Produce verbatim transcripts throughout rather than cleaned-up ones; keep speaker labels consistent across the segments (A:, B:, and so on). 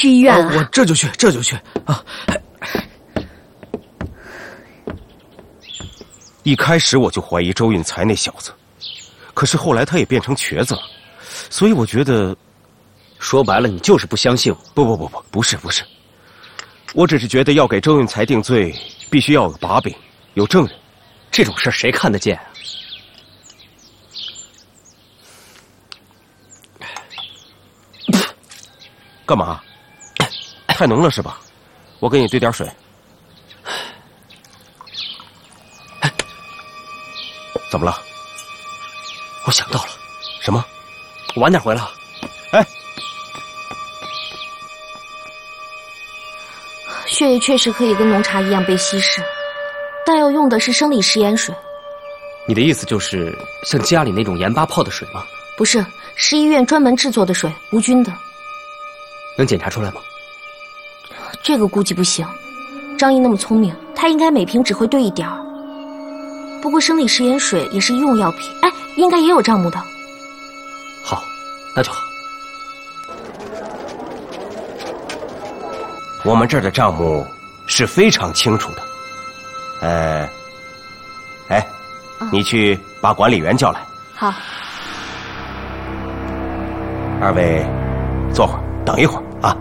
A: 去医院啊？
B: 我这就去，这就去啊！
C: 一开始我就怀疑周运才那小子，可是后来他也变成瘸子了，所以我觉得，
D: 说白了，你就是不相信我。
C: 不不不不，不是不是，我只是觉得要给周运才定罪，必须要有把柄，有证人。
D: 这种事谁看得见啊？
C: 干嘛？太浓了是吧？我给你兑点水。怎么了？
D: 我想到了。
C: 什么？
D: 我晚点回来。
C: 哎，
A: 血液确实可以跟浓茶一样被稀释，但要用的是生理食盐水。
D: 你的意思就是像家里那种盐巴泡的水吗？
A: 不是，是医院专门制作的水，无菌的。
D: 能检查出来吗？
A: 这个估计不行。张毅那么聪明，他应该每瓶只会兑一点儿。不过生理食盐水也是医用药品，哎，应该也有账目的。
D: 好，那就好。
C: 我们这儿的账目是非常清楚的。呃，哎，
A: 啊、
C: 你去把管理员叫来。
A: 好。
C: 二位，坐会儿，等一会儿啊。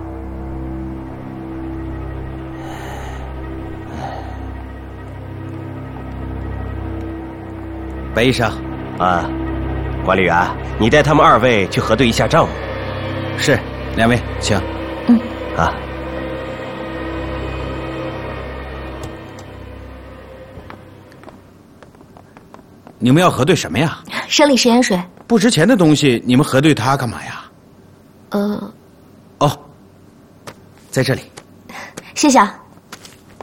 B: 白医生，
C: 啊，管理员，你带他们二位去核对一下账目。
B: 是，两位请。
A: 嗯。
C: 啊。
B: 你们要核对什么呀？
A: 生理食盐水。
B: 不值钱的东西，你们核对它干嘛呀？
A: 呃。
B: 哦，在这里。
A: 谢谢啊。